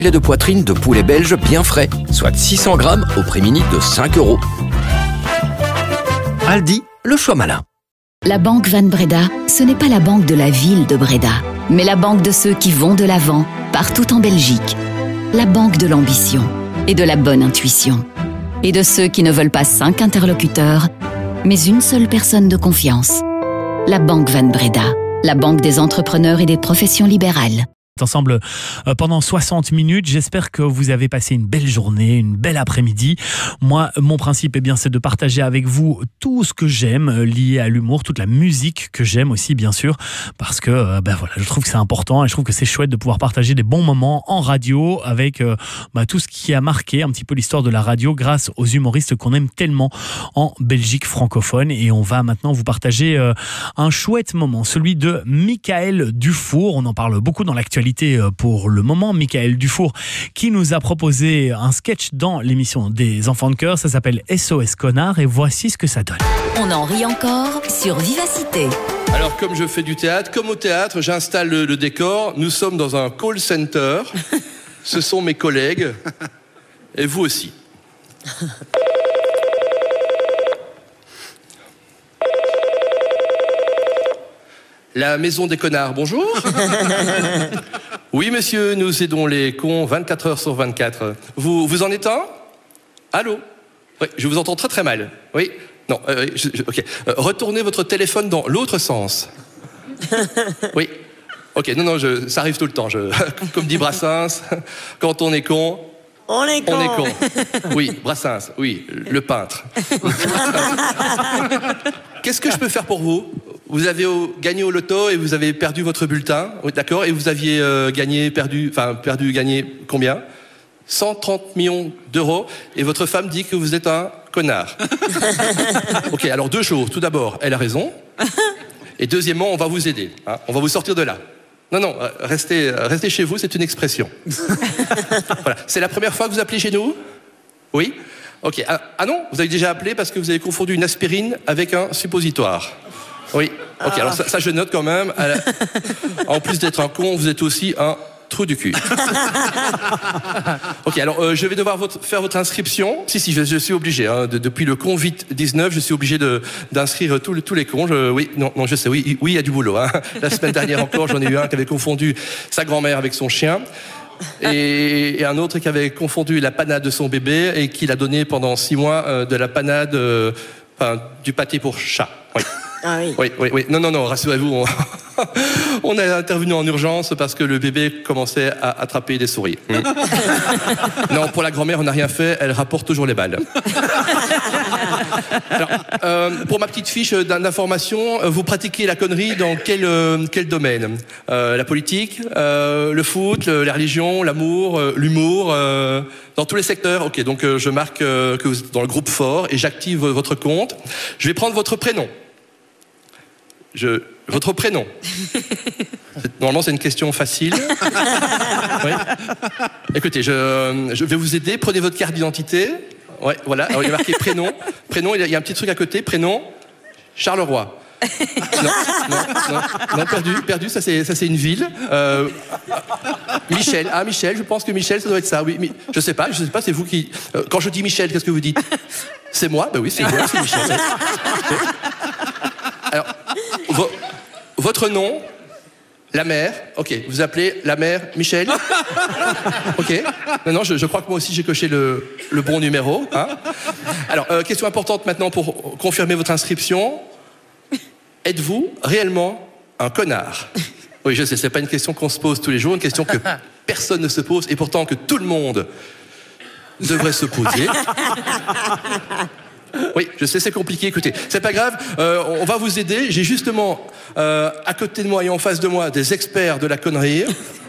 Filet de poitrine de poulet belge bien frais, soit 600 grammes au prix mini de 5 €. Aldi, le choix malin. La banque Van Breda, ce n'est pas la banque de la ville de Breda, mais la banque de ceux qui vont de l'avant, partout en Belgique. La banque de l'ambition et de la bonne intuition. Et de ceux qui ne veulent pas 5 interlocuteurs, mais une seule personne de confiance. La banque Van Breda, la banque des entrepreneurs et des professions libérales. Ensemble pendant 60 minutes. J'espère que vous avez passé une belle journée, une belle après-midi. Moi, mon principe, c'est de partager avec vous tout ce que j'aime lié à l'humour, toute la musique que j'aime aussi, bien sûr, parce que voilà, je trouve que c'est important et je trouve que c'est chouette de pouvoir partager des bons moments en radio avec tout ce qui a marqué un petit peu l'histoire de la radio grâce aux humoristes qu'on aime tellement en Belgique francophone. Et on va maintenant vous partager un chouette moment, celui de Michael Dufour. On en parle beaucoup dans l'actualité pour le moment. Michael Dufour qui nous a proposé un sketch dans l'émission des Enfants de Cœur. Ça s'appelle SOS Connard et voici ce que ça donne. On en rit encore sur Vivacité. Alors, comme je fais du théâtre, comme au théâtre, j'installe le décor. Nous sommes dans un call center. Ce sont mes collègues. Et vous aussi. La maison des connards, bonjour. Oui, monsieur, nous aidons les cons 24 heures sur 24. Vous en êtes un? Allô? Oui, je vous entends très très mal. Oui? Non, ok. Retournez votre téléphone dans l'autre sens. Oui. Ok, non, ça arrive tout le temps. Comme dit Brassens, quand on est con... On est con. On est con. Oui, Brassens, oui, le peintre. Qu'est-ce que je peux faire pour vous? Vous avez gagné au loto et vous avez perdu votre bulletin, oui, d'accord? Et vous aviez perdu, gagné combien? 130 millions d'euros. Et votre femme dit que vous êtes un connard. Ok, alors 2 choses. Tout d'abord, elle a raison. Et deuxièmement, on va vous aider. Hein, on va vous sortir de là. Non, restez chez vous, c'est une expression. Voilà. C'est la première fois que vous appelez chez nous? Oui? Ok. Ah non, vous avez déjà appelé parce que vous avez confondu une aspirine avec un suppositoire. Oui. Ok, alors ça je note quand même. En plus d'être un con, vous êtes aussi un trou du cul. Ok, alors je vais devoir faire votre inscription. Si, je suis obligé. Hein, depuis le Covid-19, je suis obligé d'inscrire tous les cons. Non, je sais, oui, il y a du boulot. Hein. La semaine dernière encore, j'en ai eu un qui avait confondu sa grand-mère avec son chien. Et un autre qui avait confondu la panade de son bébé et qui l'a donné pendant 6 mois de la panade, du pâté pour chat. Oui. Ah oui. Oui. Non, rassurez-vous, on est intervenu en urgence parce que le bébé commençait à attraper des souris. Non, pour la grand-mère, on n'a rien fait, elle rapporte toujours les balles. Alors, pour ma petite fiche d'information, vous pratiquez la connerie dans quel domaine? La politique, le foot, la religion, l'amour, l'humour, dans tous les secteurs. Ok, donc je marque que vous êtes dans le groupe fort et j'active votre compte. Je vais prendre votre prénom. Votre prénom. Normalement, c'est une question facile. Oui. Écoutez, je vais vous aider. Prenez votre carte d'identité. Ouais, voilà. Alors, il y a marqué prénom. Prénom, il y a un petit truc à côté. Prénom, Charleroi. Non, perdu. Ça, c'est une ville. Michel. Ah, Michel. Je pense que Michel, ça doit être ça. Oui, je sais pas. C'est vous qui. Quand je dis Michel, qu'est-ce que vous dites? C'est moi. Ben oui, c'est moi. C'est Michel. Alors, votre nom, la mère, ok, vous appelez la mère Michel? Ok, non, je crois que moi aussi j'ai coché le bon numéro. Hein. Alors, question importante maintenant pour confirmer votre inscription. Êtes-vous réellement un connard? Oui, je sais, c'est pas une question qu'on se pose tous les jours, une question que personne ne se pose et pourtant que tout le monde devrait se poser. Oui, je sais, c'est compliqué. Écoutez, c'est pas grave, on va vous aider. J'ai justement à côté de moi et en face de moi des experts de la connerie.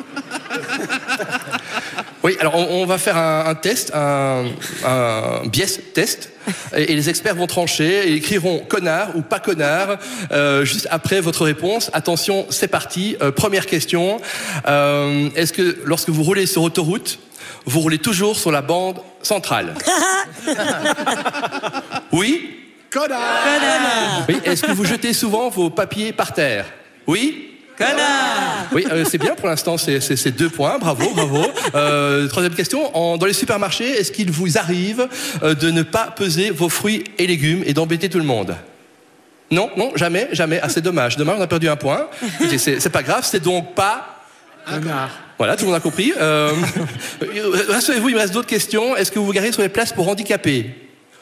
Oui, alors on va faire un test, un biais test, et les experts vont trancher et écriront connard ou pas connard juste après votre réponse. Attention, c'est parti. Première question. Est-ce que lorsque vous roulez sur autoroute, vous roulez toujours sur la bande centrale? Oui? Connard. Oui. Est-ce que vous jetez souvent vos papiers par terre? Oui? Connard. Oui, c'est bien pour l'instant, c'est 2 points, bravo. Troisième question, dans les supermarchés, est-ce qu'il vous arrive de ne pas peser vos fruits et légumes et d'embêter tout le monde ? Non, jamais. Ah, c'est dommage, on a perdu 1 point. Écoutez, c'est pas grave, c'est donc pas... Connard. Voilà, tout le monde a compris. Rassurez-vous, il me reste d'autres questions. Est-ce que vous vous garez sur les places pour handicapés ? Oui ?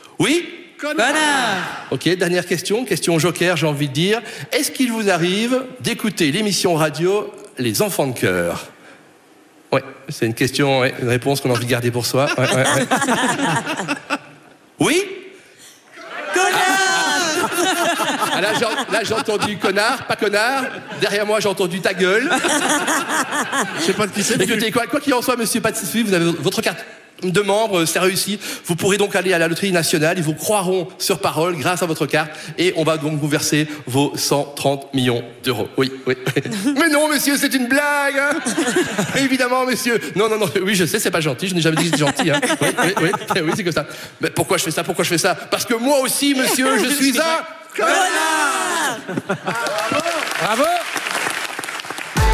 Connard. Ok, dernière question joker, j'ai envie de dire. Est-ce qu'il vous arrive d'écouter l'émission radio Les Enfants de Cœur ? Ouais, c'est une question, une réponse qu'on a envie de garder pour soi. Ouais. Oui ? Ah, là, j'ai entendu connard, pas connard. Derrière moi, j'ai entendu ta gueule. Je sais pas de qui c'est. Écoutez, quoi qu'il en soit, monsieur Patissoui, vous avez votre carte de membre, c'est réussi. Vous pourrez donc aller à la loterie nationale. Ils vous croiront sur parole grâce à votre carte. Et on va donc vous verser vos 130 millions d'euros. Oui. Mais non, monsieur, c'est une blague, hein. Évidemment, monsieur. Non. Oui, je sais, c'est pas gentil. Je n'ai jamais dit que c'était gentil, hein. Oui, c'est comme ça. Mais pourquoi je fais ça ? Parce que moi aussi, monsieur, je suis un... Connard. Bravo.